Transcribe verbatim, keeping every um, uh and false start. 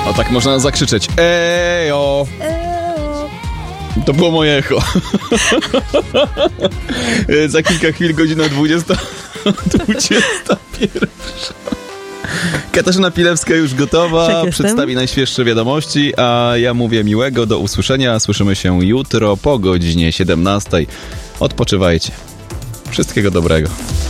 O, tak można zakrzyczeć. Ejo! To było moje echo. Za kilka chwil, godzina dwudziesta, dwudziesta pierwsza. Katarzyna Pilewska już gotowa, przedstawi najświeższe wiadomości, a ja mówię miłego, do usłyszenia. Słyszymy się jutro po godzinie siedemnastej. Odpoczywajcie. Wszystkiego dobrego.